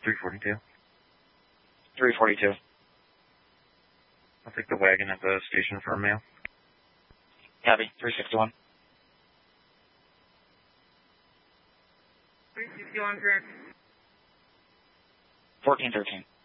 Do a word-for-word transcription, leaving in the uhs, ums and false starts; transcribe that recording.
three forty-two. three forty-two. I'll take the wagon at the station for a mail. Copy. three sixty-one. three sixty-one, correct. fourteen thirteen.